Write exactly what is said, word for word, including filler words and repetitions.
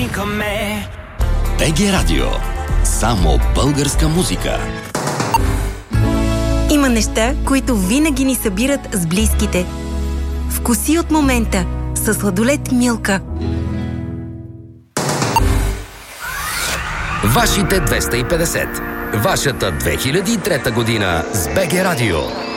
никаме. БГ Радио. Само българска музика. Има неща, които винаги ни събират с близките. Вкуси от момента със сладолед Милка. Вашите двеста и петдесет. Вашата две хиляди и трета година с БГ Радио.